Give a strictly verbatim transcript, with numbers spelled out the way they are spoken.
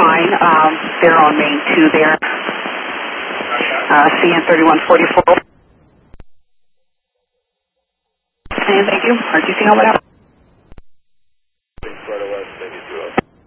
fine. Um, they're on main two there. Uh, C N thirty-one forty-four. And thank you. R T C, over out.